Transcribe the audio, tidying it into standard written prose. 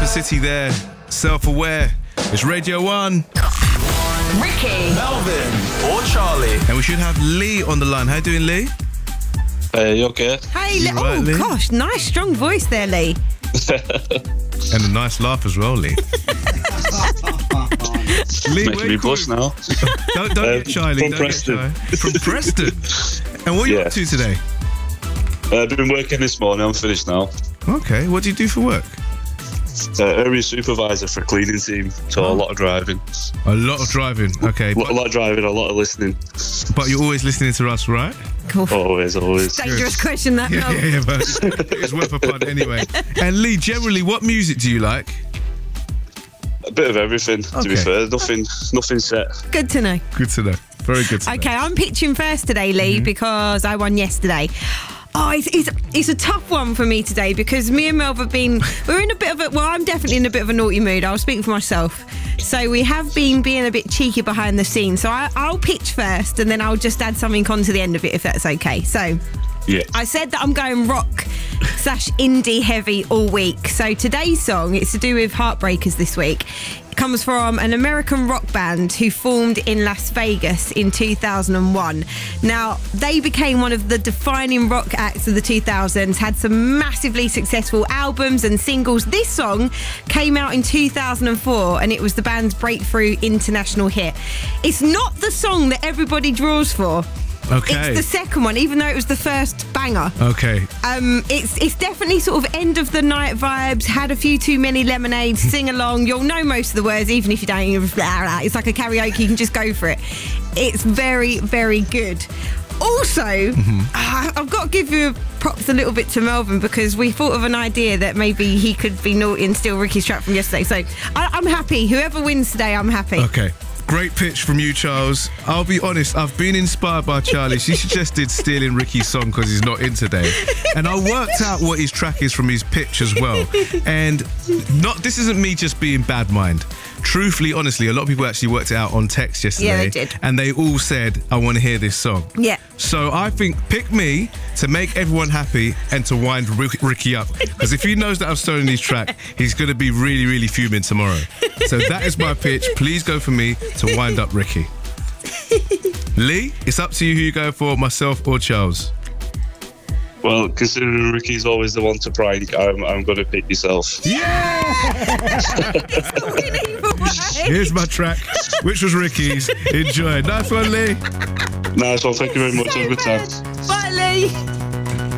the city there, self-aware. It's Radio 1. Ricky, Melvin, or Charlie. And we should have Lee on the line. How you doing, Lee? You okay? hey, You right, Lee? gosh, nice strong voice there, Lee. And a nice laugh as well, Lee. Lee, Making me blush now. Don't get shy, Lee. From Don't Preston. Get shy. From Preston. And what are you Yeah. up to today? I've been working this morning. I'm finished now. Okay, what do you do for work? Area supervisor for a cleaning team. So a lot of driving. A lot of driving. Okay, A lot of driving, a lot of listening. but you're always listening to us, right? Cool. Always. Dangerous question, that. Yeah, Mel. yeah, but it's worth a punt anyway. And Lee, generally, what music do you like? A bit of everything, to be Okay. fair. Nothing set. Good to know. Good to know. Very good to know. Okay, I'm pitching first today, Lee, because I won yesterday. Oh, it's a tough one for me today because me and Melv we're in a bit of I'm definitely in a bit of a naughty mood. I'll speak for myself. So we have been being a bit cheeky behind the scenes. So I'll pitch first and then I'll just add something on to the end of it if that's okay. So Yeah. I said that I'm going rock/indie heavy all week. So today's song, it's to do with Heartbreakers this week. It comes from an American rock band who formed in Las Vegas in 2001. Now, they became one of the defining rock acts of the 2000s, had some massively successful albums and singles. This song came out in 2004 and it was the band's breakthrough international hit. It's not the song that everybody draws for. Okay. It's the second one, even though it was the first banger. Okay. It's definitely sort of end of the night vibes. Had a few too many lemonades. Sing along. You'll know most of the words, even if you don't. It's like a karaoke. You can just go for it. It's very, very good. Also, I've got to give you props a little bit to Melvin because we thought of an idea that maybe he could be naughty and steal Ricky's track from yesterday. So I'm happy. Whoever wins today, I'm happy. Okay. Great pitch from you, Charles. I'll be honest, I've been inspired by Charlie. She suggested stealing Ricky's song because he's not in today. And I worked out what his track is from his pitch as well. And this isn't me just being bad mind. Truthfully, honestly, a lot of people actually worked it out on text yesterday. Yeah, they did. And they all said, I want to hear this song. Yeah. So I think pick me to make everyone happy and to wind Ricky up. Because if he knows that I've stolen his track, he's going to be really, really fuming tomorrow. So that is my pitch. Please go for me to wind up Ricky. Lee, it's up to you who you go for, myself or Charles. Well, considering Ricky's always the one to prank, I'm going to pick yourself. Here's my track, which was Ricky's. Enjoy. Nice one, Lee. Nice one. Thank you very much. Have a good time. Bye, Lee.